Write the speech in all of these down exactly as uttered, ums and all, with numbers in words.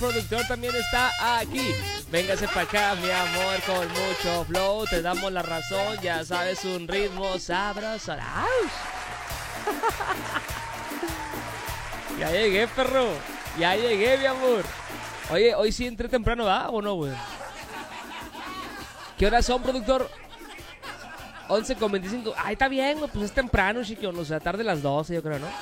productor también está aquí. Véngase para acá, mi amor, con mucho flow. Te damos la razón, ya sabes, un ritmo sabroso. ¡Auch! Ya llegué, perro. Ya llegué, mi amor. Oye, hoy sí entré temprano, ¿va? ¿O no, güey? ¿Qué horas son, productor? once con veinticinco. Ay, está bien, güey. Pues es temprano, chiquión. O sea, tarde las doce, yo creo, ¿no?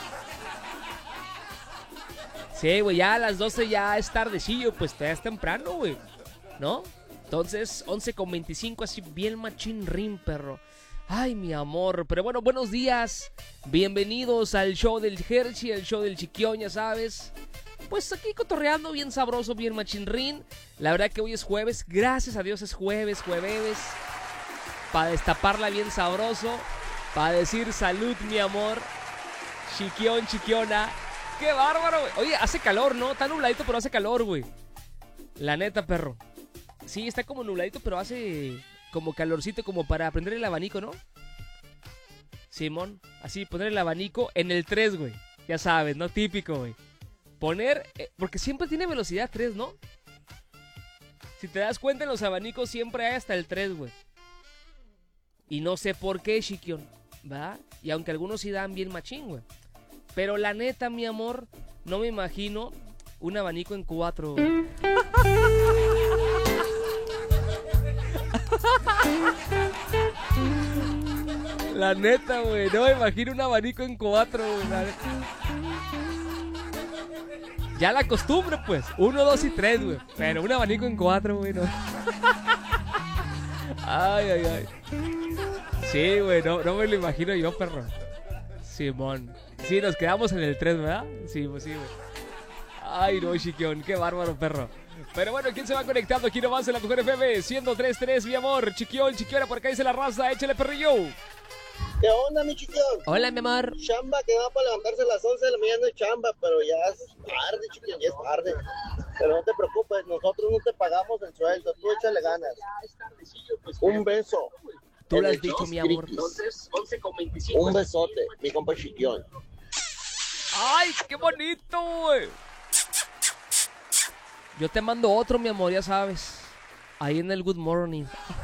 Sí, güey, ya a las doce ya es tardecillo. Pues todavía es temprano, güey, ¿no? Entonces, once con veinticinco, así bien machín rim, perro. Ay, mi amor. Pero bueno, buenos días. Bienvenidos al show del Hershey, el show del Chiquión, ya sabes. Pues aquí cotorreando bien sabroso, bien machinrín. La verdad que hoy es jueves, gracias a Dios es jueves, jueves. Para destaparla bien sabroso. Para decir salud, mi amor. Chiquión, chiquiona. ¡Qué bárbaro, güey! Oye, hace calor, ¿no? Está nubladito, pero hace calor, güey. La neta, perro. Sí, está como nubladito, pero hace como calorcito, como para prender el abanico, ¿no? Simón, así, poner el abanico en el tres, güey. Ya sabes, ¿no? Típico, güey. Poner, eh, porque siempre tiene velocidad tres, ¿no? Si te das cuenta, en los abanicos siempre hay hasta el tres, güey. Y no sé por qué, chiquión, ¿va? Y aunque algunos sí dan bien machín, güey. Pero la neta, mi amor, no me imagino un abanico en cuatro, güey. La neta, güey, no me imagino un abanico en cuatro, güey. Ya la costumbre, pues. Uno, dos y tres, güey. Pero un abanico en cuatro, güey, no. Ay, ay, ay. Sí, güey, no, no me lo imagino yo, perro. Simón. Sí, nos quedamos en el tres, ¿verdad? Sí, pues sí, güey. Ay, no, chiquión, qué bárbaro, perro. Pero bueno, ¿quién se va conectando aquí nomás en la Mejor F M? ciento tres punto tres, mi amor. Chiquión, chiquiona, por acá dice la raza. Échale, perrillo. ¿Qué onda, mi chiquión? Hola, mi amor. Chamba que va para levantarse a las once de la mañana de chamba, pero ya es tarde, chiquión, ya es tarde. Pero no te preocupes, nosotros no te pagamos el sueldo, tú échale ganas. Un beso. Tú lo has dicho, mi amor. Un besote, mi compa Chiquión. ¡Ay, qué bonito, güey! Yo te mando otro, mi amor, ya sabes. Ahí en el Good Morning.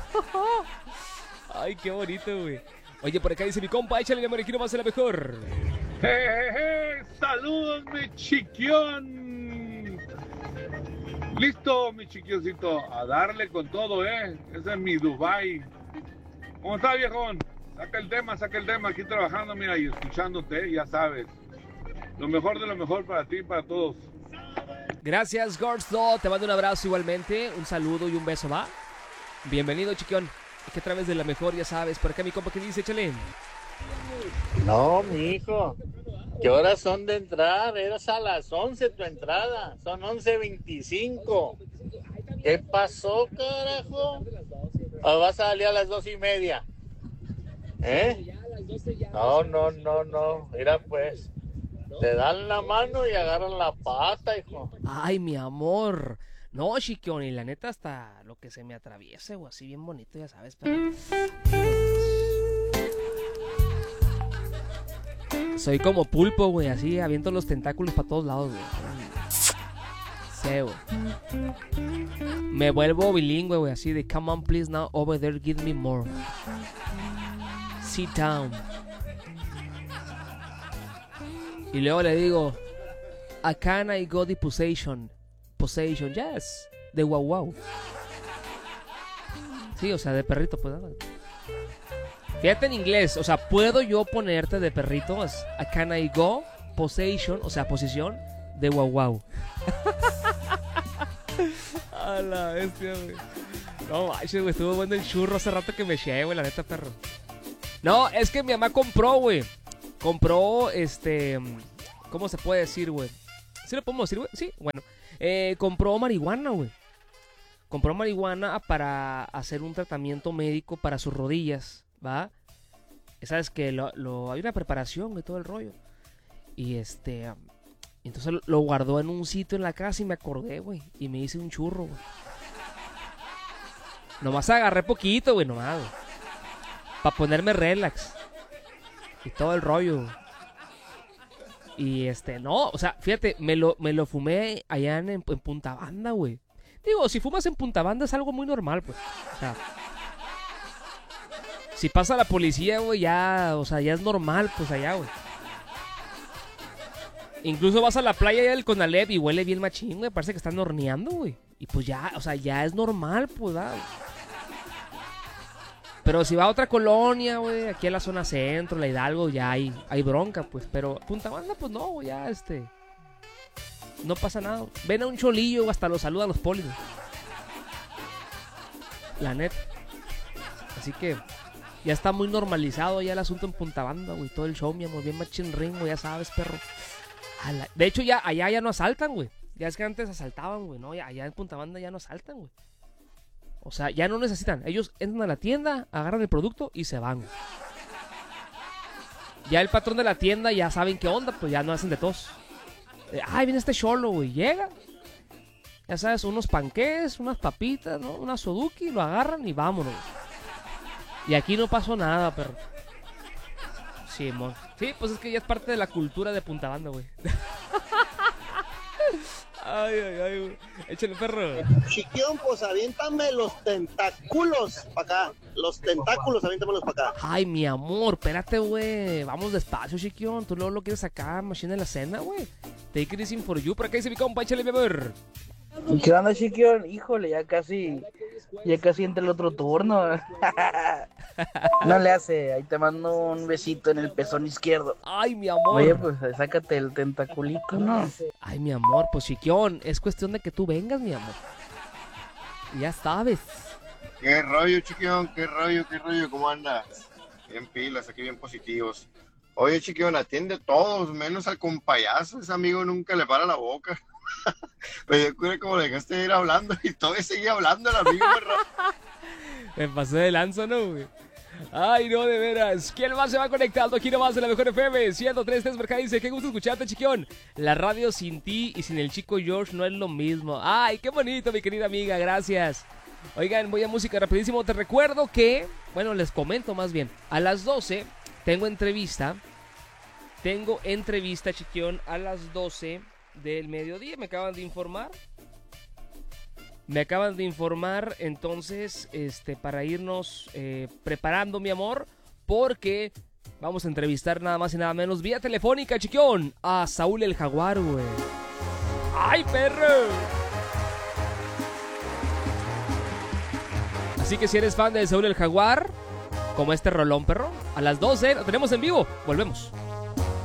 Ay, qué bonito, güey. Oye, por acá dice mi compa, échale, mi amor, aquí nomás es la mejor. ¡Hey, hey, hey! ¡Saludos, mi chiquión! Listo, mi chiquioncito, a darle con todo, ¿eh? Ese es mi Dubai. ¿Cómo está, viejón? Saca el tema, saca el tema, aquí trabajando, mira, y escuchándote, ya sabes. Lo mejor de lo mejor para ti y para todos. Gracias, Gordo. Te mando un abrazo igualmente, un saludo y un beso, ¿va? Bienvenido, chiquión. Que a través de la mejor, ya sabes. Por acá mi compa que dice, échale. No, mi hijo. ¿Qué horas son de entrar? Eras a las once tu entrada. Son once veinticinco. ¿Qué pasó, carajo? ¿O vas a salir a las dos y media? ¿Eh? No, no, no, no. Mira, pues. Te dan la mano y agarran la pata, hijo. Ay, mi amor. No, chiquión, y la neta hasta lo que se me atraviese, o así bien bonito, ya sabes. Pero... soy como pulpo, güey, así aviento los tentáculos para todos lados, güey. Sí, güey. Me vuelvo bilingüe, güey, así de come on, please now, over there, give me more. Sit down. Y luego le digo, a can I go the possession? Possession, yes. De wow wow. Sí, o sea, de perrito, pues. Fíjate en inglés, o sea, ¿puedo yo ponerte de perrito? A can I go? Possession, o sea, posición de wow wow. A la bestia, güey. No manches, güey, estuvo bueno el churro hace rato que me eché, güey, la neta, perro. No, es que mi mamá compró, güey. Compró, este... ¿cómo se puede decir, güey? ¿Sí lo podemos decir, güey? Sí, bueno. Eh, compró marihuana, güey. Compró marihuana para hacer un tratamiento médico para sus rodillas, ¿va? Sabes que lo, lo, hay una preparación, güey, todo el rollo. Y este... entonces lo, lo guardó en un sitio en la casa y me acordé, güey. Y me hice un churro, güey. Nomás agarré poquito, güey, nomás, güey. Para ponerme relax. Y todo el rollo, güey. Y este, no, o sea, fíjate, me lo, me lo fumé allá en, en Punta Banda, güey. Digo, si fumas en Punta Banda es algo muy normal, pues. O sea, si pasa la policía, güey, ya, o sea, ya es normal, pues allá, güey. Incluso vas a la playa allá del Conalep y huele bien machín, güey. Parece que están horneando, güey. Y pues ya, o sea, ya es normal, pues, ¿verdad? Pero si va a otra colonia, güey, aquí a la zona centro, la Hidalgo, ya hay, hay bronca, pues. Pero Punta Banda, pues no, güey, ya, este... no pasa nada. Ven a un cholillo, hasta los saludan los polis, güey. La neta. Así que ya está muy normalizado ya el asunto en Punta Banda, güey. Todo el show, mi amor, bien machín ring, güey, ya sabes, perro. La... De hecho, ya allá ya no asaltan, güey. Ya es que antes asaltaban, güey, ¿no? Ya, allá en Punta Banda ya no asaltan, güey. O sea, ya no necesitan. Ellos entran a la tienda, agarran el producto y se van, güey. Ya el patrón de la tienda ya saben qué onda, pues ya no hacen de tos. Eh, Ay, viene este cholo, güey. Llega. Ya sabes, unos panqués, unas papitas, ¿no? Una soduki, lo agarran y vámonos. Y aquí no pasó nada, perro. Sí, mon. Sí, pues es que ya es parte de la cultura de Punta Banda, güey. Ay, ay, ay, güey. Échale, perro. Chiquión, pues aviéntame los tentáculos para acá. Los tentáculos, aviéntamelos para acá. Ay, mi amor, espérate, güey. Vamos despacio, chiquión. Tú luego lo quieres sacar, machine de la cena, güey. Take it easy for you. Por acá dice mi compa, échale, mi amor. ¿Qué onda, Chiquión? Híjole, ya casi, ya casi entra el otro turno. No le hace, ahí te mando un besito en el pezón izquierdo. Ay, mi amor. Oye, pues sácate el tentaculito, ¿no? Ay, mi amor, pues chiquión, es cuestión de que tú vengas, mi amor. Ya sabes. ¿Qué rollo, Chiquión? ¿Qué rollo? ¿Qué rollo? ¿Cómo andas? Bien pilas, aquí bien positivos. Oye, Chiquión, atiende a todos, menos al compayazo. Ese amigo nunca le para la boca. Pero yo creo como le dejaste de ir hablando y todavía seguía hablando el amigo. Me pasé de lanza, ¿no, güey? Ay, no, de veras. ¿Quién más se va conectando aquí nomás en la mejor F M? ciento tres punto tres Mercado dice, qué gusto escucharte, chiquión. La radio sin ti y sin el chico George no es lo mismo. Ay, qué bonito, mi querida amiga, gracias. Oigan, voy a música rapidísimo. Te recuerdo que, bueno, les comento más bien. A las doce tengo entrevista. Tengo entrevista, chiquión, a las doce del mediodía. Me acaban de informar. Me acaban de informar, entonces, este, para irnos eh, preparando, mi amor, porque vamos a entrevistar nada más y nada menos vía telefónica, chiquión, a Saúl el Jaguar, güey. ¡Ay, perro! Así que si eres fan de Saúl el Jaguar, como este rolón, perro, a las doce lo tenemos en vivo. Volvemos.